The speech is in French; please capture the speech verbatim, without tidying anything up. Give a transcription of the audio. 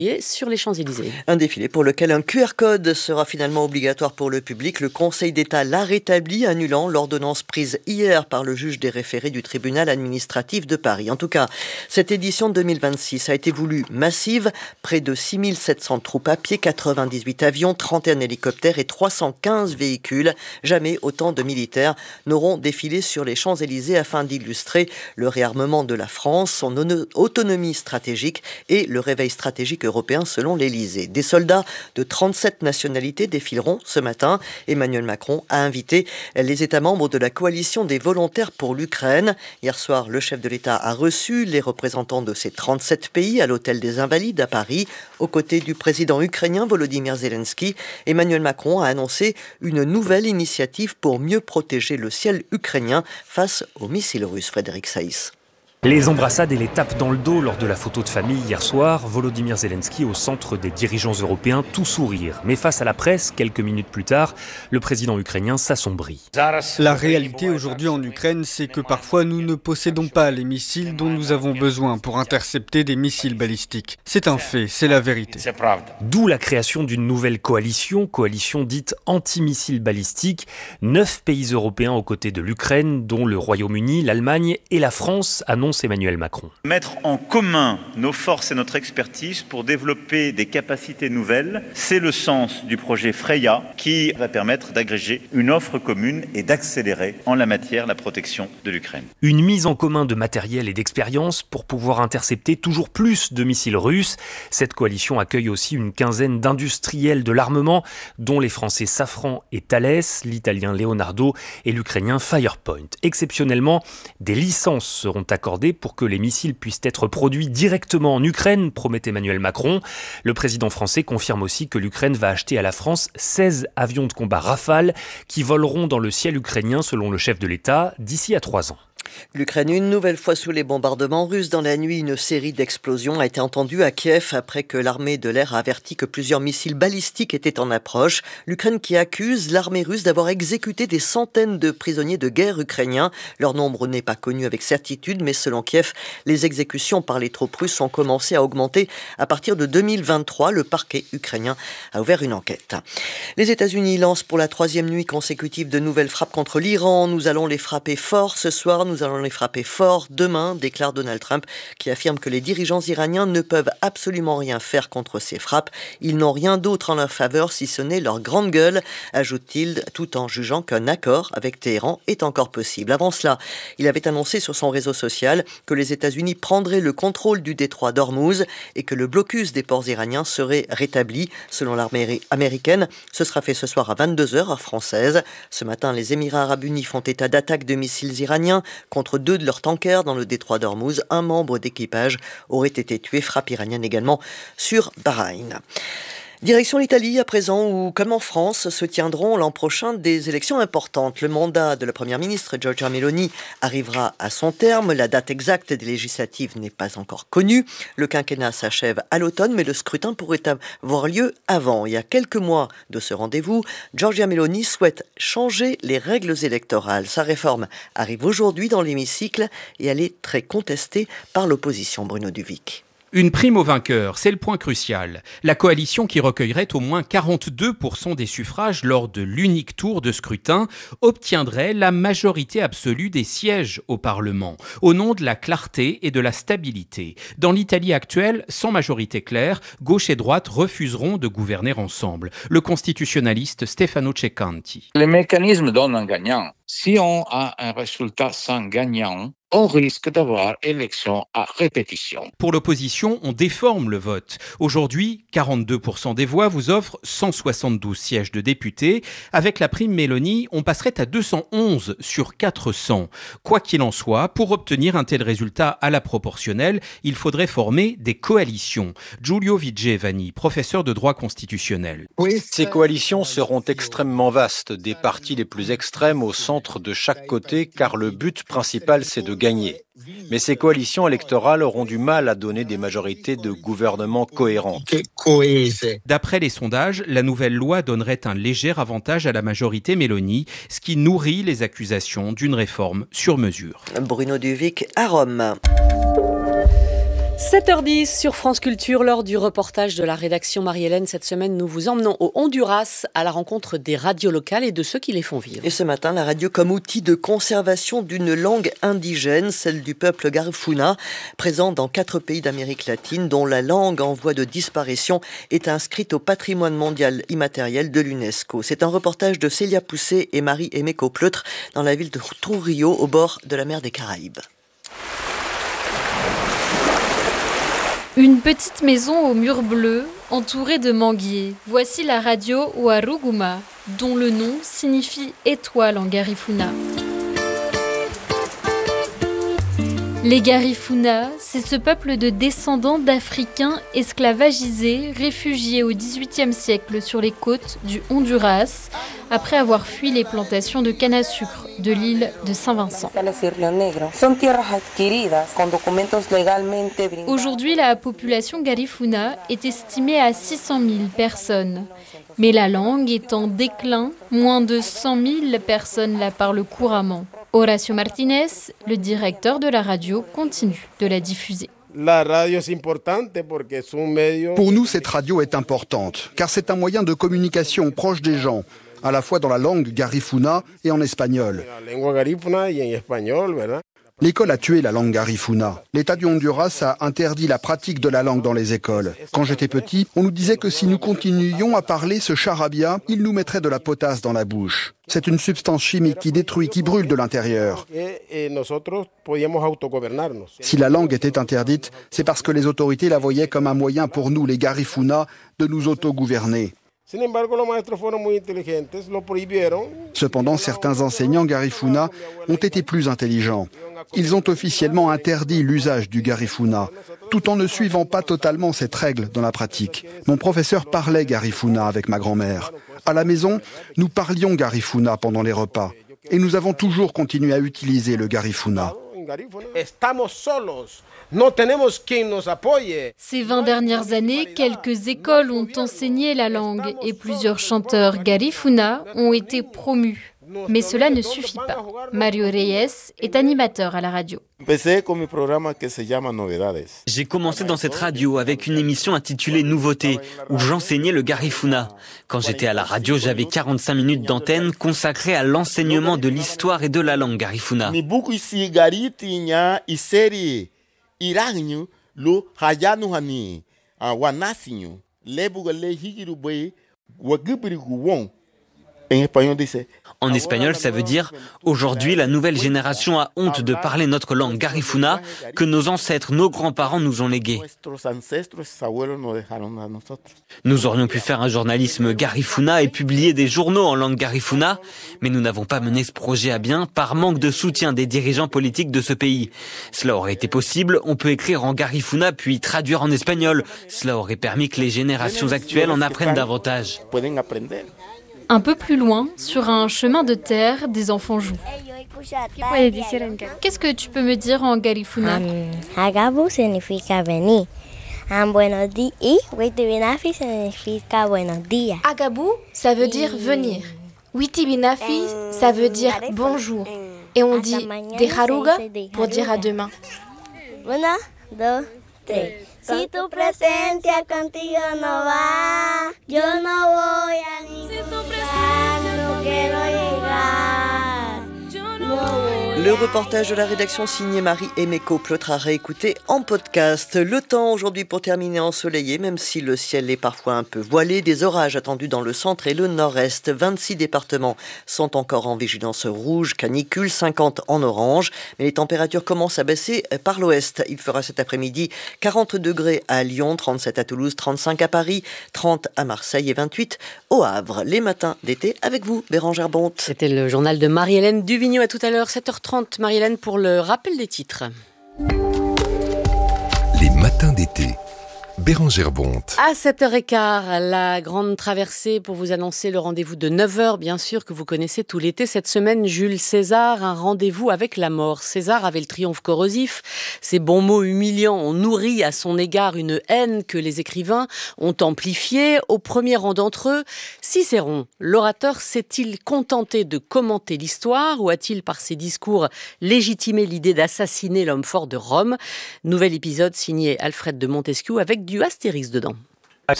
sur les Champs-Élysées. Un défilé pour lequel un Q R code sera finalement obligatoire pour le public. Le Conseil d'État l'a rétabli, annulant l'ordonnance prise hier par le juge des référés du tribunal administratif de Paris. En tout cas, cette édition deux mille vingt-six a été voulue massive. Près de six mille sept cents troupes à pied, quatre-vingt-dix-huit avions, trente et un hélicoptères et trois cent quinze véhicules. Jamais autant de militaires n'auront défilé sur les Champs-Élysées afin d'illustrer le réarmement de la France, son autonomie stratégique et le réveil stratégique européen selon l'Élysée. Des soldats de trente-sept nationalités défileront ce matin. Emmanuel Macron a invité les États membres de la coalition des volontaires pour l'Ukraine. Hier soir, le chef de l'État a reçu les représentants de ces trente-sept pays à l'hôtel des Invalides à Paris. Aux côtés du président ukrainien Volodymyr Zelensky, Emmanuel Macron a annoncé une nouvelle initiative pour mieux protéger le ciel ukrainien face aux missiles russes. Frédéric Saïs. Les embrassades et les tapes dans le dos lors de la photo de famille hier soir, Volodymyr Zelensky au centre des dirigeants européens, tout sourire. Mais face à la presse, quelques minutes plus tard, le président ukrainien s'assombrit. La réalité aujourd'hui en Ukraine, c'est que parfois nous ne possédons pas les missiles dont nous avons besoin pour intercepter des missiles balistiques. C'est un fait, c'est la vérité. D'où la création d'une nouvelle coalition, coalition dite anti-missiles balistiques. Neuf pays européens aux côtés de l'Ukraine, dont le Royaume-Uni, l'Allemagne et la France, annoncent Emmanuel Macron. Mettre en commun nos forces et notre expertise pour développer des capacités nouvelles, c'est le sens du projet Freya qui va permettre d'agréger une offre commune et d'accélérer en la matière la protection de l'Ukraine. Une mise en commun de matériel et d'expérience pour pouvoir intercepter toujours plus de missiles russes. Cette coalition accueille aussi une quinzaine d'industriels de l'armement, dont les Français Safran et Thales, l'italien Leonardo et l'ukrainien Firepoint. Exceptionnellement, des licences seront accordées pour que les missiles puissent être produits directement en Ukraine, promet Emmanuel Macron. Le président français confirme aussi que l'Ukraine va acheter à la France seize avions de combat Rafale qui voleront dans le ciel ukrainien selon le chef de l'État d'ici à trois ans. L'Ukraine, une nouvelle fois sous les bombardements russes. Dans la nuit, une série d'explosions a été entendue à Kiev après que l'armée de l'air a averti que plusieurs missiles balistiques étaient en approche. L'Ukraine qui accuse l'armée russe d'avoir exécuté des centaines de prisonniers de guerre ukrainiens. Leur nombre n'est pas connu avec certitude, mais selon Kiev, les exécutions par les troupes russes ont commencé à augmenter à partir de deux mille vingt-trois. Le parquet ukrainien a ouvert une enquête. Les États-Unis lancent pour la troisième nuit consécutive de nouvelles frappes contre l'Iran. Nous allons les frapper fort ce soir. Nous allons les frapper fort demain, déclare Donald Trump, qui affirme que les dirigeants iraniens ne peuvent absolument rien faire contre ces frappes. Ils n'ont rien d'autre en leur faveur si ce n'est leur grande gueule, ajoute-t-il, tout en jugeant qu'un accord avec Téhéran est encore possible. Avant cela, il avait annoncé sur son réseau social que les États-Unis prendraient le contrôle du détroit d'Ormuz et que le blocus des ports iraniens serait rétabli. Selon l'armée américaine, ce sera fait ce soir à vingt-deux heures, heure française. Ce matin, les Émirats arabes unis font état d'attaques de missiles iraniens contre deux de leurs tankers dans le détroit d'Ormuz. Un membre d'équipage aurait été tué, frappe iranienne également sur Bahreïn. Direction l'Italie à présent où, comme en France, se tiendront l'an prochain des élections importantes. Le mandat de la première ministre Giorgia Meloni arrivera à son terme. La date exacte des législatives n'est pas encore connue. Le quinquennat s'achève à l'automne, mais le scrutin pourrait avoir lieu avant. Il y a quelques mois de ce rendez-vous, Giorgia Meloni souhaite changer les règles électorales. Sa réforme arrive aujourd'hui dans l'hémicycle et elle est très contestée par l'opposition. Bruno Duvic. Une prime au vainqueur, c'est le point crucial. La coalition qui recueillerait au moins quarante-deux pour cent des suffrages lors de l'unique tour de scrutin obtiendrait la majorité absolue des sièges au Parlement, au nom de la clarté et de la stabilité. Dans l'Italie actuelle, sans majorité claire, gauche et droite refuseront de gouverner ensemble. Le constitutionnaliste Stefano Ceccanti. Le mécanisme donne un gagnant. Si on a un résultat sans gagnant, on risque d'avoir élection à répétition. Pour l'opposition, on déforme le vote. Aujourd'hui, quarante-deux pour cent des voix vous offrent cent soixante-douze sièges de députés. Avec la prime Meloni, on passerait à deux cent onze sur quatre cents. Quoi qu'il en soit, pour obtenir un tel résultat à la proportionnelle, il faudrait former des coalitions. Giulio Vigevani, professeur de droit constitutionnel. Ces coalitions seront extrêmement vastes, des partis les plus extrêmes au centre de chaque côté, car le but principal, c'est de gagner. Mais ces coalitions électorales auront du mal à donner des majorités de gouvernement cohérentes. D'après les sondages, la nouvelle loi donnerait un léger avantage à la majorité Meloni, ce qui nourrit les accusations d'une réforme sur mesure. Bruno Duvic à Rome. sept heures dix sur France Culture, lors du reportage de la rédaction Marie-Hélène. Cette semaine, nous vous emmenons au Honduras à la rencontre des radios locales et de ceux qui les font vivre. Et ce matin, la radio comme outil de conservation d'une langue indigène, celle du peuple Garifuna, présent dans quatre pays d'Amérique latine, dont la langue en voie de disparition est inscrite au patrimoine mondial immatériel de l'UNESCO. C'est un reportage de Célia Poussé et Marie-Aimée Copleutre dans la ville de Trujillo, au bord de la mer des Caraïbes. Une petite maison aux murs bleus, entourée de manguiers. Voici la radio Waruguma, dont le nom signifie étoile en Garifuna. Les Garifuna, c'est ce peuple de descendants d'Africains esclavagisés, réfugiés au dix-huitième siècle sur les côtes du Honduras, après avoir fui les plantations de canne à sucre de l'île de Saint-Vincent. Aujourd'hui, la population Garifuna est estimée à six cent mille personnes. Mais la langue est en déclin, moins de cent mille personnes la parlent couramment. Horacio Martinez, le directeur de la radio, continue de la diffuser. Pour nous, cette radio est importante, car c'est un moyen de communication proche des gens, à la fois dans la langue Garifuna et en espagnol. L'école a tué la langue Garifuna. L'État du Honduras a interdit la pratique de la langue dans les écoles. Quand j'étais petit, on nous disait que si nous continuions à parler ce charabia, il nous mettrait de la potasse dans la bouche. C'est une substance chimique qui détruit, qui brûle de l'intérieur. Si la langue était interdite, c'est parce que les autorités la voyaient comme un moyen pour nous, les Garifuna, de nous autogouverner. Cependant, certains enseignants Garifuna ont été plus intelligents. Ils ont officiellement interdit l'usage du Garifuna, tout en ne suivant pas totalement cette règle dans la pratique. Mon professeur parlait Garifuna avec ma grand-mère. À la maison, nous parlions Garifuna pendant les repas. Et nous avons toujours continué à utiliser le Garifuna. Ces vingt dernières années, quelques écoles ont enseigné la langue et plusieurs chanteurs Garifuna ont été promus. Mais cela ne suffit pas. Mario Reyes est animateur à la radio. J'ai commencé dans cette radio avec une émission intitulée Nouveautés, où j'enseignais le Garifuna. Quand j'étais à la radio, j'avais quarante-cinq minutes d'antenne consacrées à l'enseignement de l'histoire et de la langue Garifuna. En espagnol, ça veut dire « Aujourd'hui, la nouvelle génération a honte de parler notre langue Garifuna que nos ancêtres, nos grands-parents nous ont léguée. » Nous aurions pu faire un journalisme Garifuna et publier des journaux en langue Garifuna, mais nous n'avons pas mené ce projet à bien par manque de soutien des dirigeants politiques de ce pays. Cela aurait été possible, on peut écrire en Garifuna puis traduire en espagnol. Cela aurait permis que les générations actuelles en apprennent davantage. Un peu plus loin, sur un chemin de terre, des enfants jouent. Qu'est-ce que tu peux me dire en Garifuna? Hagabu significa venir. Buenos días y Witibinafi significa buenos días. Hagabu, ça veut dire venir. Witibinafi, ça veut dire bonjour. Et on dit de haruga pour dire à demain. Una, dos, tres. Si tu presencia contigo no va, yo no voy a ningún lugar, no quiero llegar, no voy. Le reportage de la rédaction signé Marie-Aimée Copleutre à réécouter en podcast. Le temps aujourd'hui pour terminer ensoleillé, même si le ciel est parfois un peu voilé. Des orages attendus dans le centre et le nord-est. vingt-six départements sont encore en vigilance rouge, canicule, cinquante en orange. Mais les températures commencent à baisser par l'ouest. Il fera cet après-midi quarante degrés à Lyon, trente-sept à Toulouse, trente-cinq à Paris, trente à Marseille et vingt-huit au Havre. Les matins d'été avec vous, Bérangère Bonte. C'était le journal de Marie-Hélène Duvigneau. À tout à l'heure, sept heures trente. Marie-Hélène pour le rappel des titres. Les matins d'été. Bérangère Bonte. À sept heures quinze, la grande traversée pour vous annoncer le rendez-vous de neuf heures, bien sûr, que vous connaissez tout l'été. Cette semaine, Jules César, un rendez-vous avec la mort. César avait le triomphe corrosif. Ses bons mots humiliants ont nourri à son égard une haine que les écrivains ont amplifiée. Au premier rang d'entre eux, Cicéron. L'orateur s'est-il contenté de commenter l'histoire ou a-t-il, par ses discours, légitimé l'idée d'assassiner l'homme fort de Rome ? Nouvel épisode signé Alfred de Montesquieu avec du Astérix dedans.